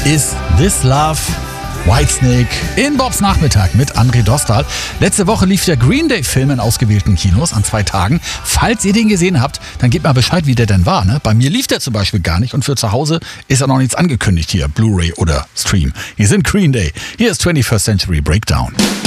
Is This Love? Whitesnake in Bobs Nachmittag mit André Dostal. Letzte Woche lief der Green Day-Film in ausgewählten Kinos an 2 Tagen. Falls ihr den gesehen habt, dann gebt mal Bescheid, wie der denn war. Ne? Bei mir lief der zum Beispiel gar nicht und für zu Hause ist ja noch nichts angekündigt hier, Blu-ray oder Stream. Hier sind Green Day. Hier ist 21st Century Breakdown.